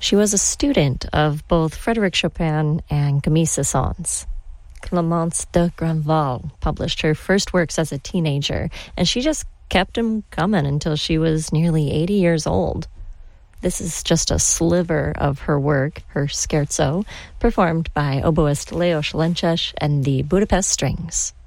She was a student of both Frédéric Chopin and Camille Saint-Saëns. Clémence de Grandval published her first works as a teenager, and she just kept them coming until she was nearly 80 years old. This is just a sliver of her work, her scherzo, performed by oboist Leo Szalencses and the Budapest Strings.